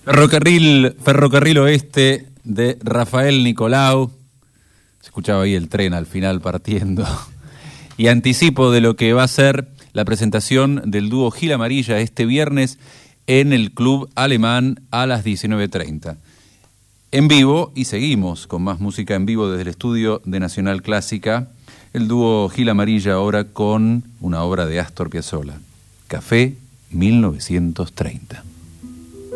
Ferrocarril Oeste de Rafael Nicolau. Se escuchaba ahí el tren al final partiendo. Y anticipo de lo que va a ser la presentación del dúo Gil Amarilla este viernes en el Club Alemán a las 19:30. En vivo, y seguimos con más música en vivo desde el estudio de Nacional Clásica, el dúo Gil Amarilla ahora con una obra de Astor Piazzolla, Café 1930.